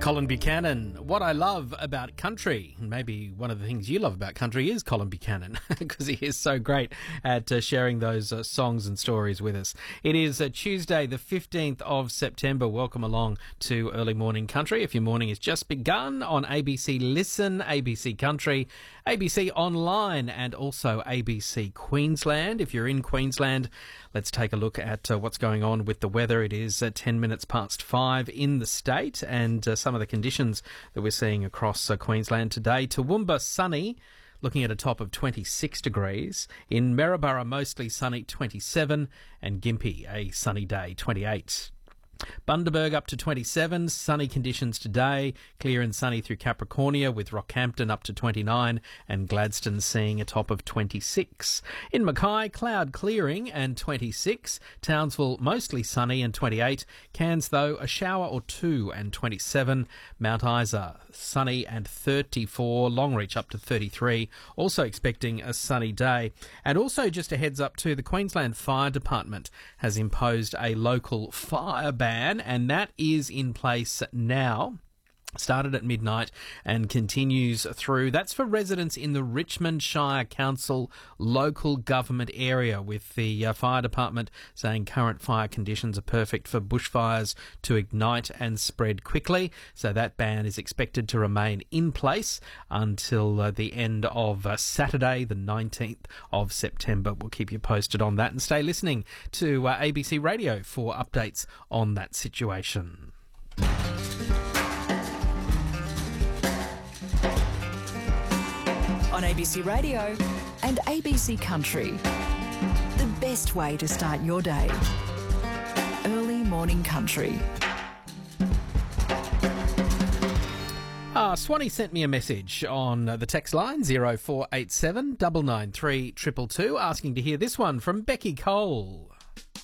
Colin Buchanan. What I love about country, maybe one of the things you love about country, is Colin Buchanan, because he is so great at sharing those songs and stories with us. It is Tuesday, the 15th of September. Welcome along to Early Morning Country. If your morning has just begun on ABC Listen, ABC Country, ABC Online, and also ABC Queensland. If you're in Queensland, let's take a look at what's going on with the weather. It is 10 minutes past 5 in the state, and some of the conditions that we're seeing across Queensland today. Toowoomba, sunny, looking at a top of 26 degrees. In Maryborough, mostly sunny, 27, and Gympie, a sunny day, 28. Bundaberg up to 27, sunny conditions today, clear and sunny through Capricornia, with Rockhampton up to 29 and Gladstone seeing a top of 26. In Mackay, cloud clearing and 26, Townsville mostly sunny and 28, Cairns though a shower or two and 27, Mount Isa sunny and 34, Longreach up to 33, also expecting a sunny day. And also just a heads up too, the Queensland Fire Department has imposed a local fire ban, and that is in place now. Started at midnight and continues through. That's for residents in the Richmond Shire Council local government area, with the fire department saying current fire conditions are perfect for bushfires to ignite and spread quickly. So that ban is expected to remain in place until the end of Saturday, the 19th of September. We'll keep you posted on that, and stay listening to ABC Radio for updates on that situation. On ABC Radio and ABC Country. The best way to start your day. Early Morning Country. Swanee sent me a message on the text line 0487 993 222 asking to hear this one from Becky Cole.